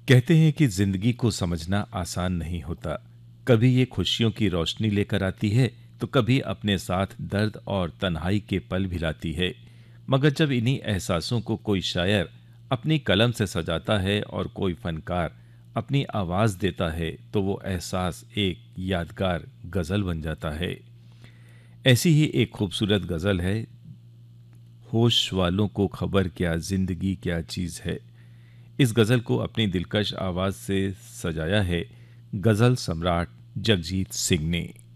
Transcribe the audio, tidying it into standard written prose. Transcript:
कहते हैं कि जिंदगी को समझना आसान नहीं होता। कभी ये खुशियों की रोशनी लेकर आती है, तो कभी अपने साथ दर्द और तन्हाई के पल भी लाती है। मगर जब इन्हीं एहसासों को कोई शायर अपनी कलम से सजाता है और कोई फनकार अपनी आवाज देता है, तो वो एहसास एक यादगार गजल बन जाता है। ऐसी ही एक खूबसूरत गजल है, होश वालों को खबर क्या जिंदगी क्या चीज है। इस गज़ल को अपनी दिलकश आवाज़ से सजाया है गज़ल सम्राट जगजीत सिंह ने।